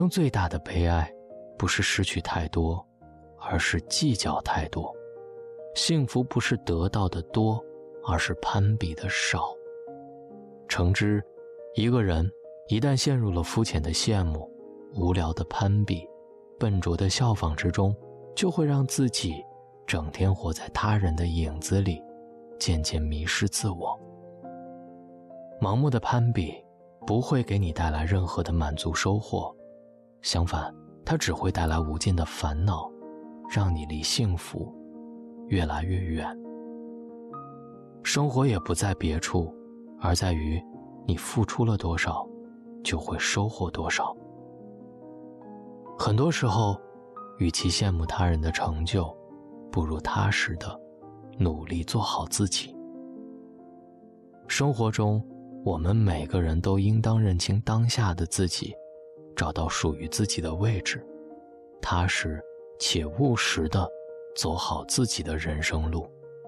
最大的悲哀不是失去太多，而是计较太多。幸福不是得到的多，而是攀比的少。诚知，一个人一旦陷入了肤浅的羡慕、无聊的攀比、笨拙的效仿之中，就会让自己整天活在他人的影子里，渐渐迷失自我。盲目的攀比不会给你带来任何的满足收获，相反，它只会带来无尽的烦恼，让你离幸福越来越远。生活也不在别处，而在于你付出了多少，就会收获多少。很多时候，与其羡慕他人的成就，不如踏实的努力做好自己。生活中，我们每个人都应当认清当下的自己，找到属于自己的位置，踏实且务实地走好自己的人生路。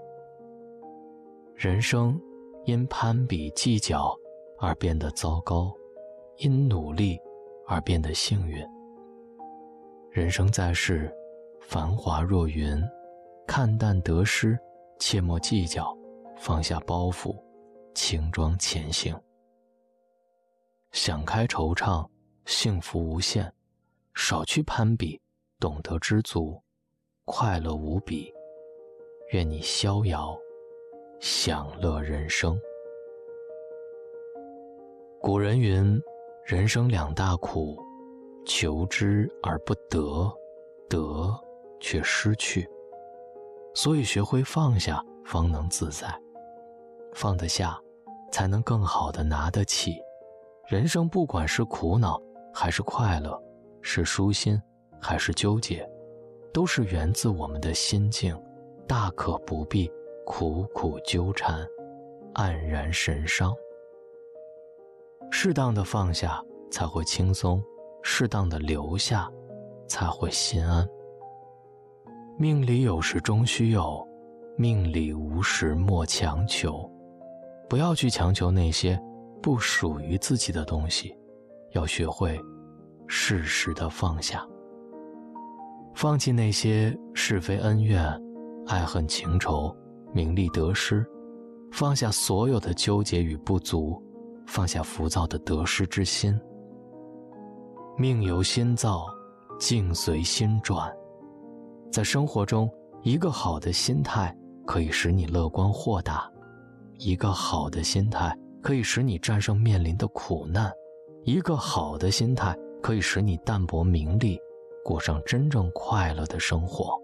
人生因攀比计较而变得糟糕，因努力而变得幸运。人生在世，繁华若云，看淡得失，切莫计较，放下包袱，轻装前行。想开惆怅，幸福无限，少去攀比，懂得知足，快乐无比。愿你逍遥，享乐人生。古人云，人生两大苦，求之而不得，得却失去。所以学会放下，方能自在。放得下，才能更好地拿得起。人生不管是苦恼还是快乐，是舒心还是纠结，都是源自我们的心境，大可不必苦苦纠缠，黯然神伤。适当的放下才会轻松，适当的留下才会心安。命里有时终须有，命里无时莫强求。不要去强求那些不属于自己的东西，要学会适时的放下。放弃那些是非恩怨、爱恨情仇、名利得失，放下所有的纠结与不足，放下浮躁的得失之心。命由心造，境随心转。在生活中，一个好的心态可以使你乐观豁达，一个好的心态可以使你战胜面临的苦难，一个好的心态可以使你淡泊名利，过上真正快乐的生活。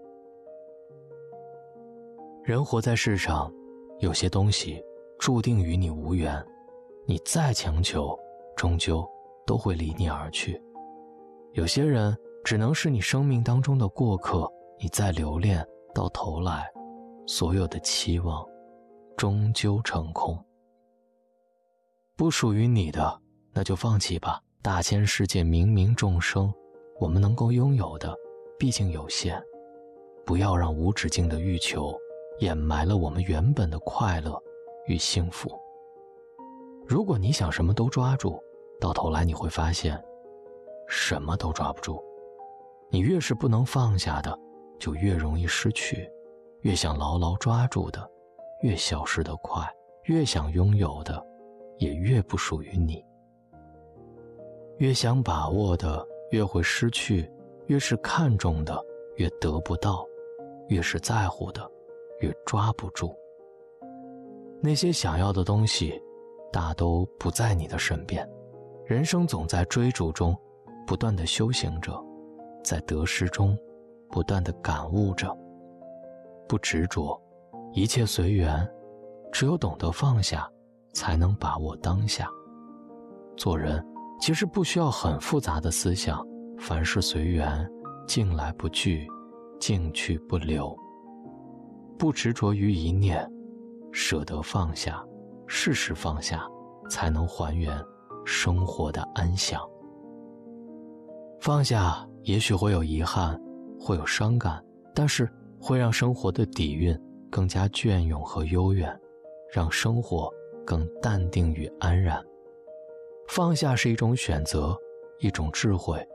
人活在世上，有些东西注定与你无缘，你再强求，终究都会离你而去。有些人只能是你生命当中的过客，你再留恋，到头来所有的期望终究成空。不属于你的，那就放弃吧。大千世界，冥冥众生，我们能够拥有的毕竟有限，不要让无止境的欲求掩埋了我们原本的快乐与幸福。如果你想什么都抓住，到头来你会发现什么都抓不住。你越是不能放下的，就越容易失去，越想牢牢抓住的，越消失得快，越想拥有的，也越不属于你。越想把握的，越会失去，越是看重的，越得不到，越是在乎的，越抓不住。那些想要的东西，大都不在你的身边。人生总在追逐中不断地修行着，在得失中不断地感悟着。不执着，一切随缘，只有懂得放下，才能把握当下。做人其实不需要很复杂的思想，凡事随缘，境来不拒，境去不留。不执着于一念，舍得放下，适时放下，才能还原生活的安详。放下也许会有遗憾，会有伤感，但是会让生活的底蕴更加隽永和悠远，让生活更淡定与安然。放下是一种选择，一种智慧，